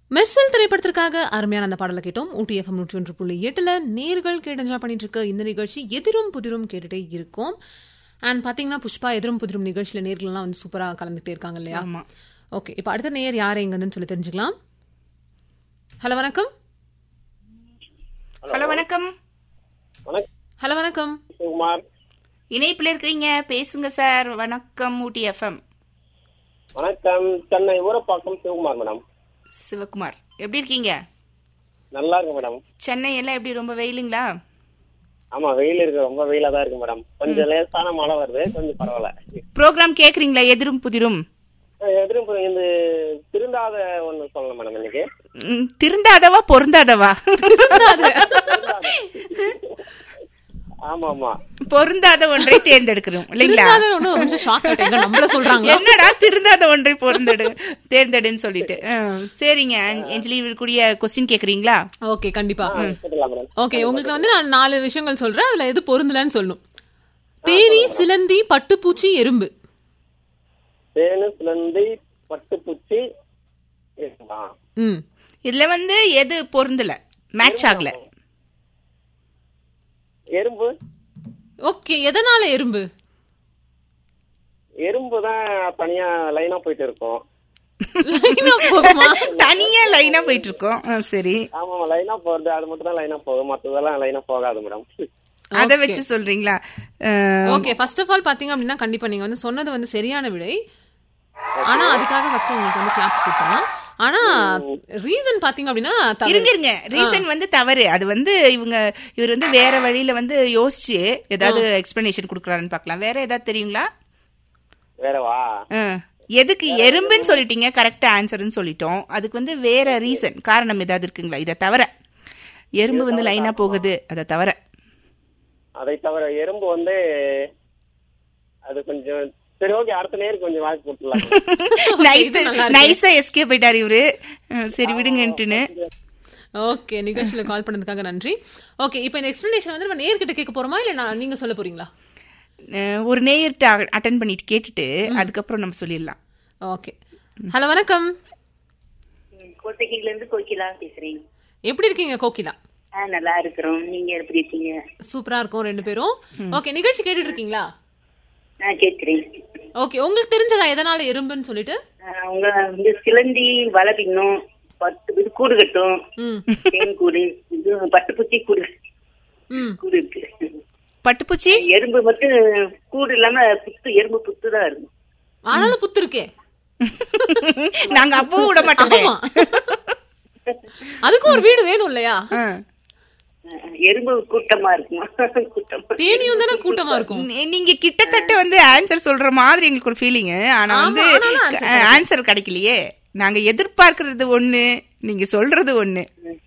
மெர்சல் திரைப்படத்திற்காக அருமையான அந்த பாடலை கேட்டோம். ஊட்டி FM 101.8 நேர்கள் கேட்டு பண்ணிட்டு இருக்க இந்த நிகழ்ச்சி எதிரும் புதிரும் கேட்டுட்டே இருக்கும். அண்ட் பாத்தீங்கன்னா புஷ்பா எதிரும் புதிரும் நிகழ்ச்சியில நேர்கள்லாம் வந்து சூப்பரா கலந்துட்டே இருக்காங்க இல்லையா? ஓகே, இப்ப அடுத்த நேர் யார் எங்கன்னு சொல்லி தெரிஞ்சுக்கலாம். ஹலோ வணக்கம். ஹலோ வணக்கம். ஹலோ வணக்கம். இணைப்பில் இருக்கிறீங்க, பேசுங்க சார். வணக்கம் ஊட்டி FM. வணக்கம், சென்னை ஊரப்பாக்கம் சிவகுமார் மேடம். சிவகுமார், எப்படி இருக்கீங்க? நல்லா இருக்கு மேடம். சென்னை எல்லாம் எப்படி, ரொம்ப வெயிலுங்களா? ஆமா, வெயில் இருக்கு, ரொம்ப வெயிலா தான் இருக்கு மேடம். கொஞ்சம் லேசான மழை வருது, கொஞ்சம் பரவாயில்ல. ப்ரோக்ராம் கேக்குறீங்களா? எதிரும் புதிரும் இந்த திருந்தாத ஒண்ணு சொல்லணும் மேடம். இன்னைக்கு திருந்தாதவா பொருந்தாதவா? ஆமா ஆமா, பொருந்தாத ஒன்றை தேர்ந்தெடுக்கிறோம் இல்லைங்களா? என்னடா திருந்தாத ஒன்றை தேர்ந்தெடுன்னு சொல்லிட்டு. சரிங்க, ஏஞ்சலி கூடிய கொஸ்டின் கேக்குறீங்களா? ஓகே, கண்டிப்பா. ஓகே, உங்களுக்கு வந்து நான் 4 விஷயங்கள் சொல்றேன், அதுல எது பொருந்தலன்னு சொல்லணும். தேனி, சிலந்தி, பட்டுப்பூச்சி, எறும்பு. தேனி, சிலந்தி, பட்டுப்பூச்சி, இதுல வந்து எது பொருந்தல, மேட்ச் ஆகல? எறும்பு. ஓகே, எதனால எறும்பு? எறும்பு தான் தனியா லைனா போயிட்டு இருக்கோம். தனியா லைனா போயிட்டு இருக்கோம். சரி, ஆமா, லைனா போறது அது மட்டும் தான் லைனா போகும், மத்ததெல்லாம் லைனா போகாது மேடம். அத வச்சு சொல்றீங்களா? ஓகே, ஃபர்ஸ்ட் ஆஃப் ஆல் பாத்தீங்க அப்படின்னா கண்டிப்பா நீங்க வந்து சொன்னது வந்து சரியான விடை. ஆனா அதுக்காக ஃபர்ஸ்ட் உங்களுக்கு வந்து கிளாப்ஸ் கொடுத்தலாம். ஆனா ரீசன் பாத்தீங்க அப்படின்னா இருங்க, ரீசன் வந்து தவறு. அது வந்து இவர் வந்து வேற வழியில வந்து யோசிச்சு ஏதாவது எக்ஸ்பிளனேஷன் கொடுக்கறாருன்னு பார்க்கலாம். வேற ஏதாவது தெரியுங்களா? வேறவா? எதுக்கு எறும்புன்னு சொல்லிட்டீங்க, கரெக்ட் ஆன்சர்னு சொல்லிட்டோம். அதுக்கு வந்து வேற ரீசன், காரணம் ஏதாவது இருக்குங்களா? இதை தவிர எறும்பு வந்து லைனா போகுது, அதை தவிர எறும்பு வந்து அது கொஞ்சம் சரி. ஓகே, அடுத்த நேரம் கொஞ்சம் வாய்ப்பு கொடுத்துடலாம். நைஸா எஸ்கேப் ஆயிட்டாரு இவரு. சரி விடுங்கன்ட்டுன்னு. ஓகே, நிகழ்ச்சியில கால் பண்ணதுக்காக நன்றி. ஓகே, இப்போ இந்த எக்ஸ்பிளனேஷன் வந்து நம்ம நேர்கிட்ட கேட்க போறோமா இல்ல நீங்க சொல்ல போறீங்களா? ஒரு நேயர்கிட்ட அட்டெண்ட் பண்ணிட்டு கேட்டுட்டு அதுக்கப்புறம் நம்ம சொல்லிடலாம். ஓகே. ஹலோ வணக்கம். கோத்தகிரில இருந்து கோகிலா பேசுறேன். எப்படி இருக்கீங்க கோகிலா? நல்லா இருக்கிறோம், நீங்க எப்படி இருக்கீங்க? சூப்பரா இருக்கும் ரெண்டு பேரும். ஓகே, நிகழ்ச்சி கேட்டுட்டு இருக்கீங்களா? கேட்கிறேன். ஓகே, உங்களுக்கு தெரிஞ்சதா எதனால எறும்புன்னு சொல்லிட்டு? உங்க வந்து சிலந்தி வலை பின்னும், கூடு கட்டும், தேன் கூடு, இது பட்டுப்பூச்சி கூடு கூடு இருக்கு. பட்டுப்பூச்சி எறும்பு மட்டும் கூடு இல்லாம புத்து, எறும்பு புத்து தான் இருக்கும். ஆனாலும் புத்து இருக்கே. நாங்க அப்பவும் விட மாட்டோம், அதுக்கும் ஒரு வீடு வேணும் இல்லையா? எறும்பு கூட்டமா இருக்குமா? தேனியும் தானே கூட்டமா இருக்கும். நீங்க கிட்டத்தட்ட வந்து ஆன்சர் சொல்ற மாதிரி எங்களுக்கு ஒரு ஃபீலிங். ஆனா வந்து ஆன்சர் கிடைக்கலையே. நாங்க எதிர்பார்க்கறது ஒண்ணு, நீங்க சொல்றது ஒண்ணு.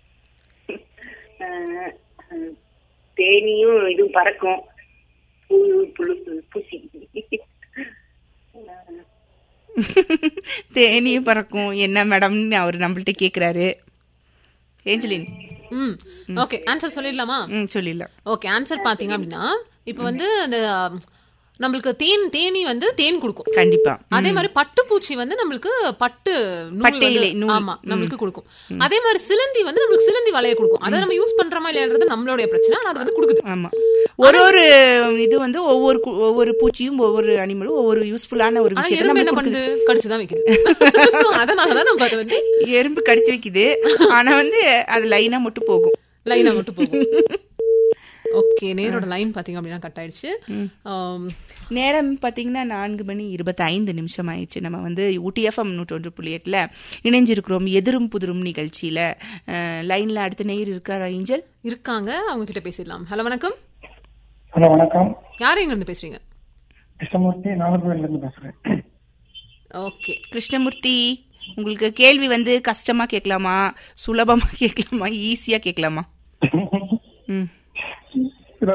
தேனியும் இதுவும் பறக்கும், பூச்சி. தேனியும் பறக்கும் என்ன மேடம் அவரு நம்மள்ட்ட கேக்குறாரு. ஏஞ்சலின், ஓகே, ஆன்சர் சொல்லிடலாமா? சொல்லிடலாம். ஓகே, ஆன்சர் பாத்தீங்க அப்படின்னா இப்ப வந்து அந்த நம்மளுக்கு தேனி வந்து தேன் கொடுக்கும் கண்டிப்பா. அதே மாதிரி பட்டுப்பூச்சி வந்து நம்மளுக்கு பட்டு ஆமா நம்மளுக்கு கொடுக்கும். அதே மாதிரி சிலந்தி வந்து நம்மளுக்கு சிலந்தி வலைய கொடுக்கும். அதை நம்ம யூஸ் பண்றோமா இல்லையான்றது நம்மளுடைய பிரச்சனை, அது வந்து கொடுக்குது. ஆமா, ஒரு இது வந்து ஒவ்வொரு பூச்சியும் ஒவ்வொரு அனிமலும் ஒவ்வொரு யூஸ்ஃபுல்லான ஒரு விஷயம் என்ன பண்ணுது, கடிச்சுதான் வைக்குது. அதனாலதான் நம்ம அது வந்து எறும்பு கடிச்சு வைக்குது. ஆனா வந்து அது லைனா மட்டும் போகும். ஓகே, நேரோட லைன் பாத்தீங்க அப்படின்னா கட் ஆயிடுச்சு. நேரம் பாத்தீங்கன்னா 4:25 ஆயிடுச்சு. நம்ம வந்து ஊட்டி FM 101.8 இணைஞ்சிருக்கிறோம் எதிரும் புதிரும் நிகழ்ச்சியில. லைன்ல அடுத்த நேயர் இருக்காரா? ஏஞ்சல் இருக்காங்க, அவங்க கிட்ட பேசிடலாம். ஹலோ வணக்கம். ஹலோ வணக்கம். யாரு எங்க இருந்து பேசுறீங்க? கிருஷ்ணமூர்த்தி, நாகர்கோவில்ல இருந்து பேசுறேன். ஓகே கிருஷ்ணமூர்த்தி, உங்களுக்கு கேள்வி வந்து கஷ்டமா கேட்கலாமா, சுலபமா கேட்கலாமா, ஈஸியா கேட்கலாமா?